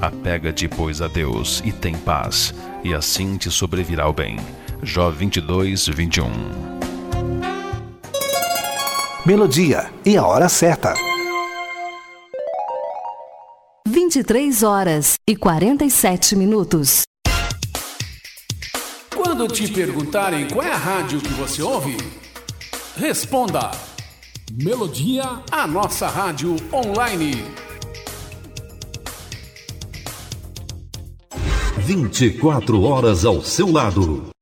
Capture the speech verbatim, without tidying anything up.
Apega-te, pois, a Deus e tem paz, e assim te sobrevirá o bem. Jó vinte e dois, vinte e um. Melodia e a hora certa. vinte e três horas e quarenta e sete minutos. Quando te perguntarem qual é a rádio que você ouve, responda: Melodia, a nossa rádio online. vinte e quatro horas ao seu lado.